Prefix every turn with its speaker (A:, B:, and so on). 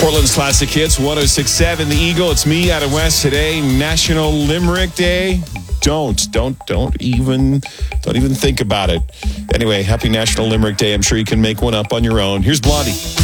A: Portland's Classic Hits, 106.7 The Eagle. It's me, Adam West. Today, National Limerick Day. Don't even think about it. Anyway, happy National Limerick Day. I'm sure you can make one up on your own. Here's Blondie.